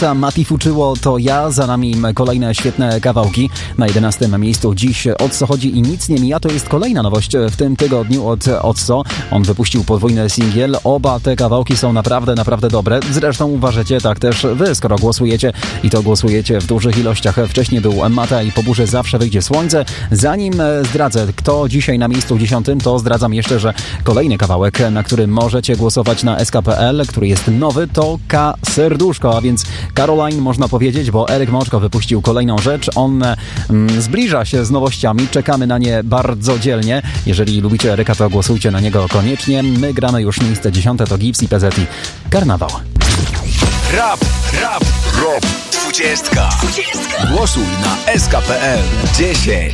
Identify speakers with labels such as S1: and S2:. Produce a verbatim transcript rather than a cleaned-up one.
S1: Marta Mati Fuczyło to ja, za nami kolejne świetne kawałki. Na jedenastym miejscu dziś O co chodzi i nic nie mija, to jest kolejna nowość w tym tygodniu od Otso. On wypuścił podwójny singiel, oba te kawałki są naprawdę, naprawdę dobre. Zresztą uważacie tak też wy, skoro głosujecie i to głosujecie w dużych ilościach. Wcześniej był Mata i po burzy zawsze wyjdzie słońce. Zanim zdradzę, kto dzisiaj na miejscu dziesiątym, to zdradzam jeszcze, że kolejny kawałek, na który możecie głosować na S K P L, który jest nowy, to K Serduszko, a więc Caroline można powiedzieć, bo Eryk Moczko wypuścił kolejną rzecz. On mm, zbliża się z nowościami, czekamy na nie bardzo dzielnie. Jeżeli lubicie Eryka, to głosujcie na niego koniecznie. My gramy już miejsce dziesiąte, to Gips i P Z i Karnawał.
S2: Rap, rap, rap, dwudziestka. Głosuj na S K P L dziesięć.